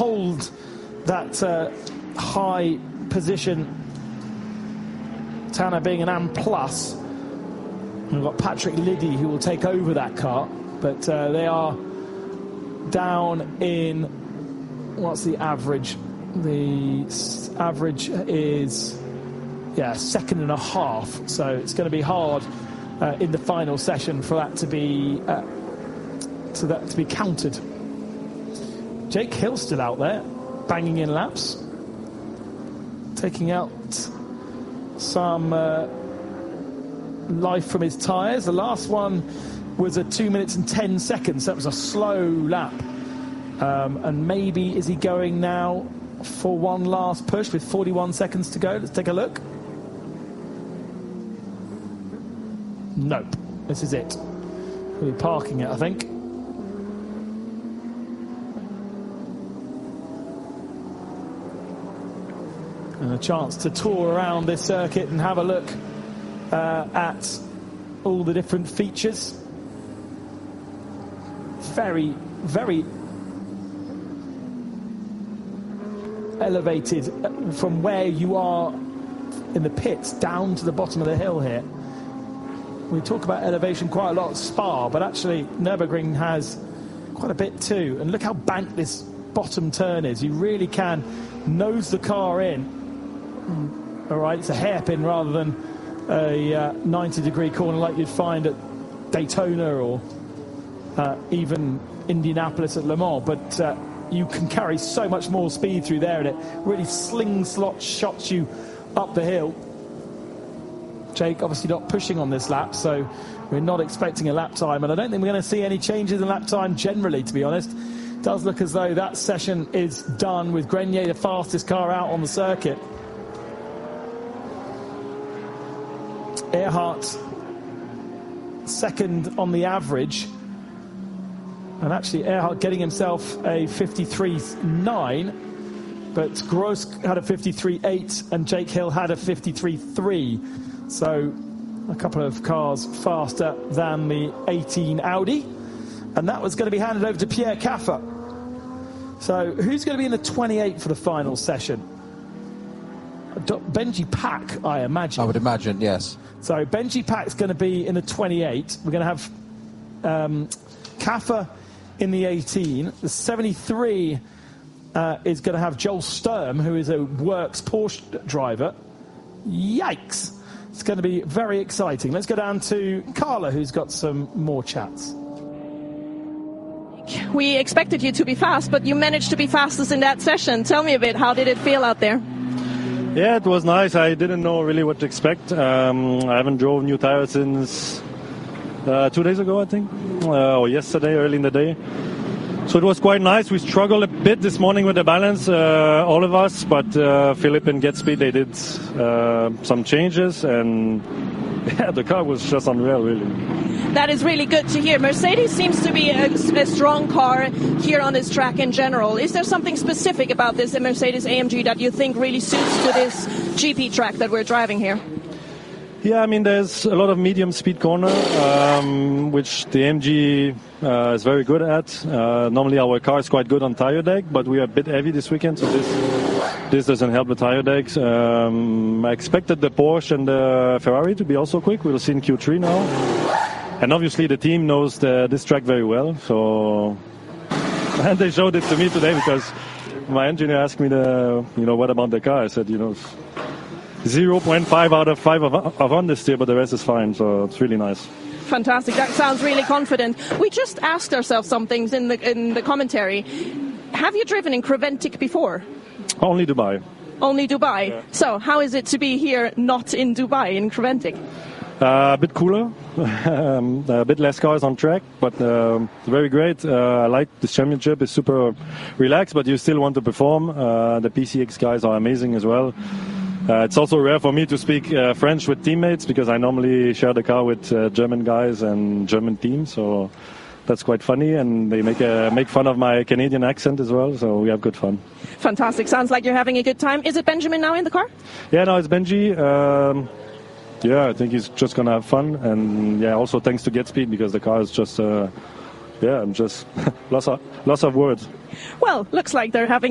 hold that high position. Tanner being an AM+. We've got Patrick Liddy who will take over that car, but they are down in, what's the average? The average is, second and a half, so it's going to be hard in the final session for that to be counted. Jake Hill still out there, banging in laps, taking out some life from his tyres. The last one was at 2 minutes and 10 seconds. That was a slow lap. And maybe is he going now for one last push with 41 seconds to go? Let's take a look. Nope. This is it. We'll be parking it, I think. And a chance to tour around this circuit and have a look at all the different features. Very, very elevated from where you are in the pits down to the bottom of the hill here. We talk about elevation quite a lot at Spa, but actually Nürburgring has quite a bit too. And look how banked this bottom turn is. You really can nose the car in. All right, it's a hairpin rather than a 90-degree corner like you'd find at Daytona or even Indianapolis at Le Mans. But you can carry so much more speed through there, and it really shots you up the hill. Jake obviously not pushing on this lap, so we're not expecting a lap time, and I don't think we're going to see any changes in lap time generally, to be honest. It does look as though that session is done with Grenier the fastest car out on the circuit. Earhart second on the average, and actually Earhart getting himself a 53.9, but Gross had a 53.8 and Jake Hill had a 53.3. So a couple of cars faster than the 18 Audi. And that was going to be handed over to Pierre Caffer. So who's going to be in the 28 for the final session? Benji Pack, I imagine. I would imagine, yes. So Benji Pack's going to be in the 28. We're going to have Caffer in the 18. The 73 is going to have Joel Sturm, who is a works Porsche driver. Yikes. It's going to be very exciting. Let's go down to Carla, who's got some more chats. We expected you to be fast, but you managed to be fastest in that session. Tell me a bit, how did it feel out there? Yeah, it was nice. I didn't know really what to expect. I haven't drove new tires since 2 days ago, I think, or yesterday, early in the day. So it was quite nice. We struggled a bit this morning with the balance, all of us, but Philipp and Gatsby, they did some changes, and yeah, the car was just unreal, really. That is really good to hear. Mercedes seems to be a strong car here on this track in general. Is there something specific about this Mercedes AMG that you think really suits to this GP track that we're driving here? Yeah, I mean, there's a lot of medium speed corner, which the AMG is very good at. Normally our car is quite good on tire deck, but we are a bit heavy this weekend, so this doesn't help the tire decks. I expected the Porsche and the Ferrari to be also quick. We'll see in Q3 now. And obviously the team knows this track very well, so and they showed it to me today because my engineer asked me what about the car? I said, 0.5 out of 5 of on this year, but the rest is fine, so it's really nice. Fantastic. That sounds really confident. We just asked ourselves some things in the commentary. Have you driven in Creventic before? Only Dubai. Only Dubai. Yeah. So how is it to be here, not in Dubai, in Creventic? A bit cooler, a bit less cars on track, but very great. I like this championship. It's super relaxed, but you still want to perform. The PCX guys are amazing as well. It's also rare for me to speak French with teammates because I normally share the car with German guys and German teams, so that's quite funny, and they make fun of my Canadian accent as well, so we have good fun. Fantastic. Sounds like you're having a good time. Is it Benjamin now in the car? Yeah, no, it's Benji. Yeah, I think he's just going to have fun, and yeah, also thanks to GetSpeed because the car is just, I'm just lots of words. Well, looks like they're having